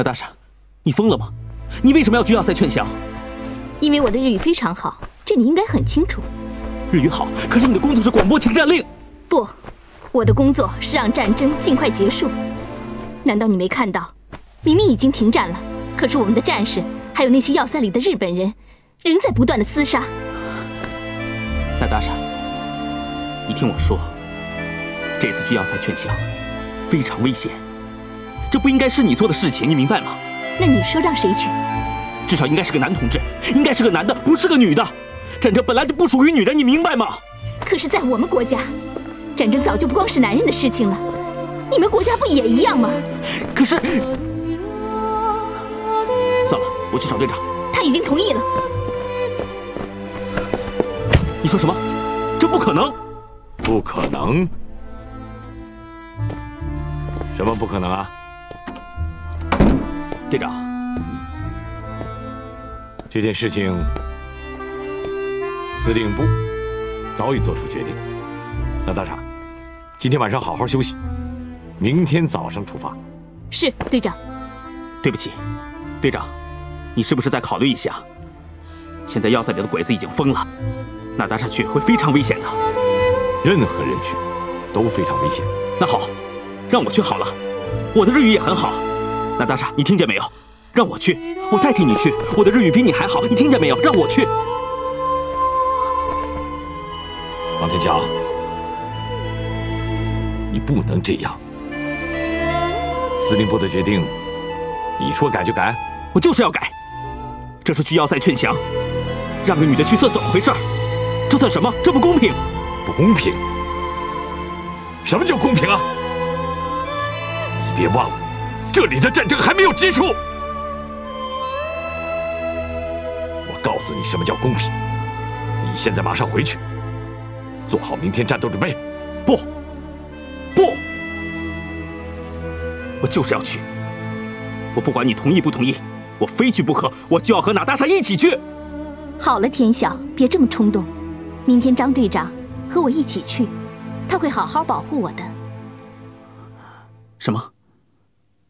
娜大傻，你疯了吗？你为什么要去要塞劝降？ 因为我的日语非常好，这你应该很清楚。 日语好，可是你的工作是广播停战令。 不，我的工作是让战争尽快结束。难道你没看到，明明已经停战了，可是我们的战士还有那些要塞里的日本人，仍在不断的厮杀。 娜大傻，你听我说，这次去要塞劝降，非常危险。这不应该是你做的事情，你明白吗？ 那你说让谁去？ 至少应该是个男同志，应该是个男的，不是个女的。战争本来就不属于女人，你明白吗？ 可是，在我们国家，战争早就不光是男人的事情了。你们国家不也一样吗？ 可是，算了，我去找队长。 他已经同意了。 你说什么？这不可能！ 不可能？什么不可能啊？ 队长， 这件事情，司令部早已做出决定。那大傻，今天晚上好好休息，明天早上出发。 是，队长。 对不起，队长，你是不是再考虑一下？现在要塞里的鬼子已经疯了，那大傻去会非常危险的。 任何人去都非常危险。 那好，让我去好了，我的日语也很好。那大傻，你听见没有？让我去，我代替你去。我的日语比你还好，你听见没有？让我去。 王天桥，你不能这样。司令部的决定，你说改就改？ 我就是要改。这是去要塞劝降，让个女的去算怎么回事？这算什么？这不公平！ 不公平？什么叫公平啊？你别忘了，这里的战争还没有结束。我告诉你什么叫公平。你现在马上回去，做好明天战斗准备。 不，不，我就是要去。我不管你同意不同意，我非去不可。我就要和娜大傻一起去。 好了，田晓，别这么冲动。明天张队长和我一起去，他会好好保护我的。 什么？